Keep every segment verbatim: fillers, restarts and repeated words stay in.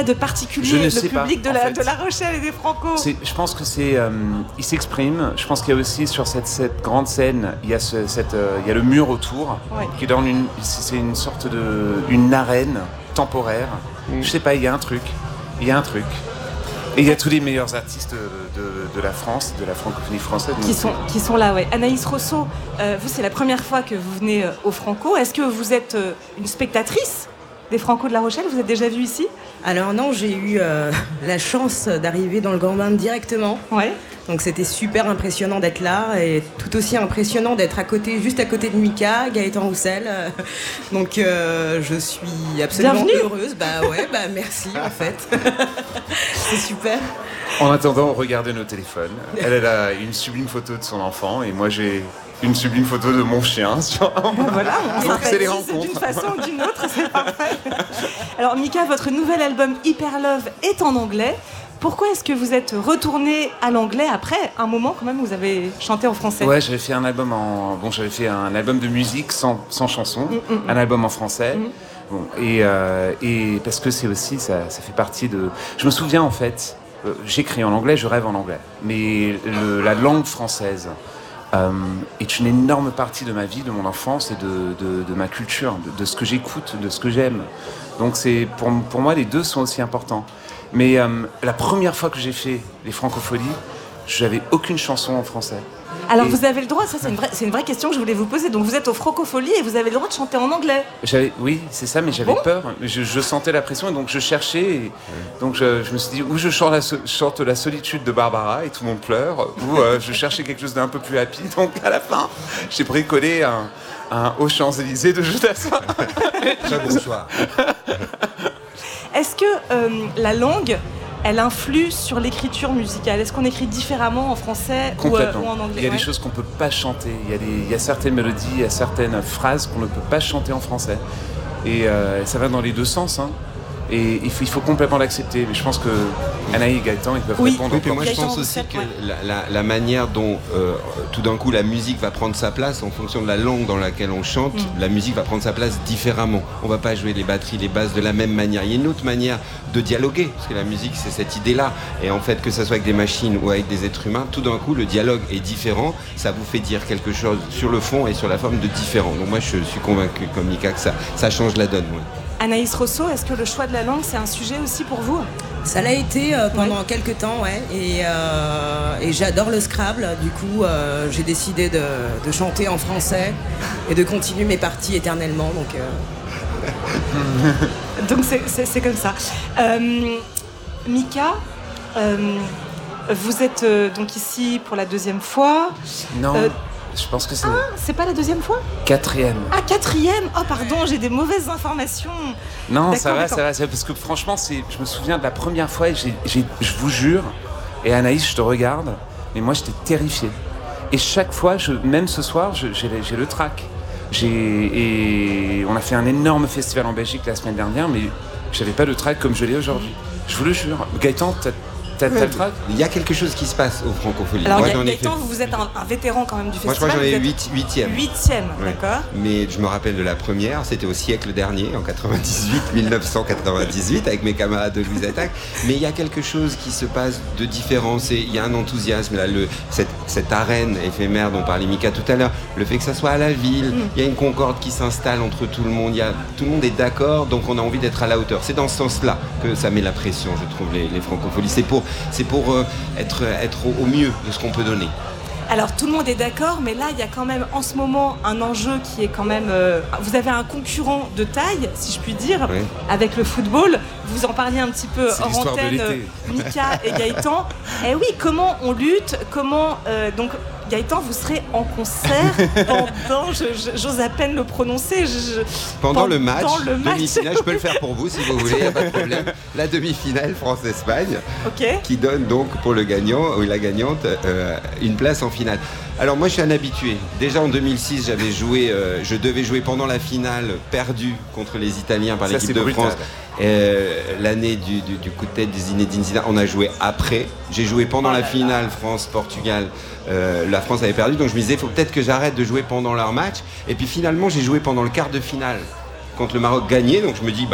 a de particulier, le public pas, de, la, fait. de La Rochelle et des Franco? C'est, je pense que c'est, euh, il s'exprime. Je pense qu'il y a aussi sur cette, cette grande scène, il y a ce, cette, euh, il y a le mur autour, ouais. qui donne une, c'est une sorte de, une arène temporaire. Mm. Je sais pas, il y a un truc, il y a un truc. Et il y a tous les meilleurs artistes de, de, de la France, de la francophonie française. Qui sont, qui sont là, ouais. Anaïs Rosso, euh, vous, c'est la première fois que vous venez euh, au Franco. Est-ce que vous êtes euh, une spectatrice des Franco de La Rochelle? Vous êtes déjà vue ici? Alors non, j'ai eu euh, la chance d'arriver dans le Grand Bain directement. Ouais. Donc c'était super impressionnant d'être là et tout aussi impressionnant d'être à côté, juste à côté de Mika, Gaëtan Roussel. Donc euh, je suis absolument Bienvenue. heureuse. Bah ouais, bah merci en fait. C'est super. En attendant, regardez nos téléphones. Elle, elle a une sublime photo de son enfant et moi j'ai une sublime photo de mon chien. Ben voilà, on donc c'est les rencontres d'une façon ou d'une autre, c'est parfait. Alors Mika, votre nouvel album Hyper Love est en anglais. Pourquoi est-ce que vous êtes retourné à l'anglais après un moment quand même où vous avez chanté en français? Ouais, j'avais fait un album en bon, j'avais fait un album de musique sans, sans chanson, mm, mm, un album en français. Mm. Bon, et, euh, et parce que c'est aussi ça, ça fait partie de. Je me souviens en fait, euh, j'écris en anglais, je rêve en anglais, mais le, la langue française euh, est une énorme partie de ma vie, de mon enfance et de, de, de ma culture, de, de ce que j'écoute, de ce que j'aime. Donc c'est pour pour moi les deux sont aussi importants. Mais euh, la première fois que j'ai fait les Francopholies, j'avais aucune chanson en français. Alors et... vous avez le droit, ça c'est une, vraie, c'est une vraie question que je voulais vous poser. Donc vous êtes aux Francopholies et vous avez le droit de chanter en anglais. J'avais, oui, c'est ça, mais j'avais bon peur. Je, je sentais la pression et donc je cherchais. Et donc je, je me suis dit, ou je chante la, chante la solitude de Barbara et tout le monde pleure, ou euh, je cherchais quelque chose d'un peu plus happy. Donc à la fin, j'ai bricolé un, un Aux Champs-Élysées de Jodassin. Bonsoir. Est-ce que euh, la langue, elle influe sur l'écriture musicale? Est-ce qu'on écrit différemment en français ou, euh, ou en anglais? Il y a ouais. des choses qu'on ne peut pas chanter. Il y a, des, il y a certaines mélodies, il y a certaines phrases qu'on ne peut pas chanter en français. Et euh, ça va dans les deux sens. Hein. Et il faut, il faut complètement l'accepter. Mais je pense que Anaïs et Gaëtan, ils peuvent oui. répondre. Oui, puis moi, je Gaëtan pense aussi Roussel, que ouais. la, la, la manière dont, euh, tout d'un coup, la musique va prendre sa place en fonction de la langue dans laquelle on chante, mm. la musique va prendre sa place différemment. On ne va pas jouer les batteries, les basses de la même manière. Il y a une autre manière de dialoguer, parce que la musique, c'est cette idée-là. Et en fait, que ça soit avec des machines ou avec des êtres humains, tout d'un coup, le dialogue est différent. Ça vous fait dire quelque chose sur le fond et sur la forme de différent. Donc moi, je suis convaincu, comme Mika, que ça, ça change la donne. Ouais. Anaïs Rosso, est-ce que le choix de la langue, c'est un sujet aussi pour vous? Ça l'a été euh, pendant oui. quelques temps, ouais. Et, euh, et j'adore le Scrabble. Du coup, euh, j'ai décidé de, de chanter en français et de continuer mes parties éternellement. Donc, euh... donc c'est, c'est, c'est comme ça. Euh, Mika, euh, vous êtes euh, donc ici pour la deuxième fois. Non. Euh, Je pense que c'est... Ah, c'est pas la deuxième fois? Quatrième. Ah, quatrième. Oh, pardon, j'ai des mauvaises informations. Non, d'accord, ça va, d'accord. ça va, ça va. Parce que franchement, c'est... je me souviens de la première fois, et j'ai, j'ai... je vous jure, et Anaïs, je te regarde, mais moi, j'étais terrifié. Et chaque fois, je... même ce soir, je... j'ai, j'ai le trac. J'ai... Et on a fait un énorme festival en Belgique la semaine dernière, mais j'avais pas le trac comme je l'ai aujourd'hui. Je vous le jure. Gaëtan, t'as... T'as, t'as le trac? Il y a quelque chose qui se passe aux Francopholies. Alors, moi, Ga- j'en ai Gaëtan, fait... vous êtes un, un vétéran quand même du Moi, festival. je crois que j'en ai huit, huitième. Huitième, ouais. d'accord. Mais je me rappelle de la première, c'était au siècle dernier, en quatre-vingt-dix-huit, dix-neuf cent quatre-vingt-dix-huit, avec mes camarades de Louise Attaque. Mais il y a quelque chose qui se passe de différent. C'est, il y a un enthousiasme, là, le, cette, cette arène éphémère dont parlait Mika tout à l'heure, le fait que ça soit à la ville, mm. il y a une concorde qui s'installe entre tout le monde, il y a, tout le monde est d'accord, donc on a envie d'être à la hauteur. C'est dans ce sens-là que ça met la pression, je trouve, les, les Francopholies. C'est pour, c'est pour euh, être, être au, au mieux de ce qu'on peut donner. Alors tout le monde est d'accord, mais là il y a quand même en ce moment un enjeu qui est quand même... Euh, vous avez un concurrent de taille, si je puis dire, oui. avec le football. Vous en parliez un petit peu c'est hors antenne, Mika et Gaëtan. Eh oui, comment on lutte, comment... Euh, donc Gaëtan, vous serez en concert pendant, je, je, j'ose à peine le prononcer. Je, pendant, pendant le match, le match. demi-finale, je peux le faire pour vous si vous voulez, il n'y a pas de problème. La demi-finale France-Espagne, okay. qui donne donc pour le gagnant ou la gagnante euh, une place en finale. Alors moi je suis un habitué. Déjà en deux mille six, j'avais joué, euh, je devais jouer pendant la finale perdue contre les Italiens par Ça, l'équipe de brutal. France. Euh, l'année du, du, du coup de tête de Zinedine Zidane, on a joué après. J'ai joué pendant oh la finale France-Portugal. Euh, la France avait perdu, donc je me disais, il faut peut-être que j'arrête de jouer pendant leur match. Et puis finalement, j'ai joué pendant le quart de finale contre le Maroc gagné. Donc je me dis, bah,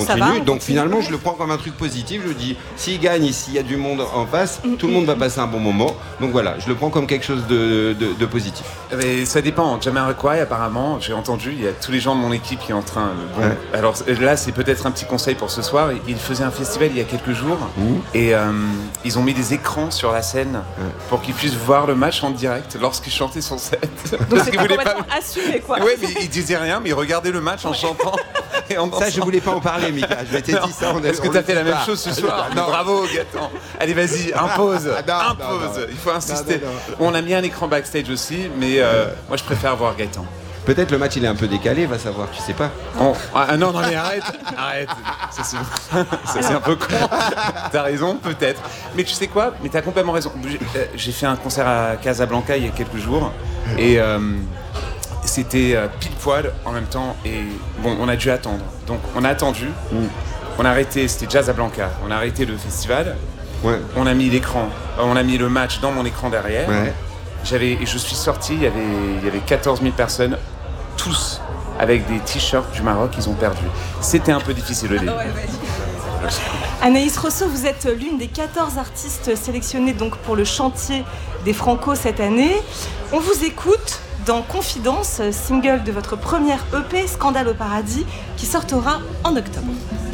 continue. va, on Donc continue. finalement, je le prends comme un truc positif. Je dis, s'il gagne et s'il y a du monde en face, tout le monde va passer un bon moment. Donc voilà, je le prends comme quelque chose de, de, de positif. Mais ça dépend. Jamiroquai, apparemment, j'ai entendu, il y a tous les gens de mon équipe qui sont en train. Bon, Ouais. alors là, c'est peut-être un petit conseil pour ce soir. Ils faisaient un festival il y a quelques jours Mmh. et euh, ils ont mis des écrans sur la scène Ouais. pour qu'ils puissent voir le match en direct lorsqu'ils chantaient sur scène. Donc Parce c'est qu'ils pas voulaient complètement assumé, quoi. Ouais, mais ils disaient rien, mais ils regardaient le match en chantant et en dansant. Ça, je voulais pas en parler, Mika. Je m'étais Non. dit ça. On est- Est-ce que on tu as le fait la dit même pas. chose ce soir? Non. Bravo, Gaëtan. Allez, vas-y, impose. Ah, non, impose. non, non. Il faut insister. Non, non, Bon, on a mis un écran backstage aussi, mais euh, moi je préfère voir Gaëtan. Peut-être le match il est un peu décalé, va savoir, tu sais pas. Oh, ah, non, non, mais arrête, arrête. Ça, c'est, ça, c'est un peu con. T'as raison, peut-être. Mais tu sais quoi? Mais t'as complètement raison. J'ai, euh, j'ai fait un concert à Casablanca il y a quelques jours et euh, c'était euh, pile poil en même temps. Et bon, on a dû attendre. Donc, on a attendu. Mm. On a arrêté. C'était Jazz à Blanca. On a arrêté le festival. Ouais. On a mis l'écran. euh, On a mis le match dans mon écran derrière. Ouais. J'avais, et je suis sorti. Il y avait, il y avait quatorze mille personnes. Tous avec des t-shirts du Maroc, ils ont perdu. C'était un peu difficile au début. Anaïs Rosso, vous êtes l'une des quatorze artistes sélectionnés donc pour le chantier des Franco cette année. On vous écoute dans Confidence, single de votre première E P, Scandale au paradis, qui sortira en octobre.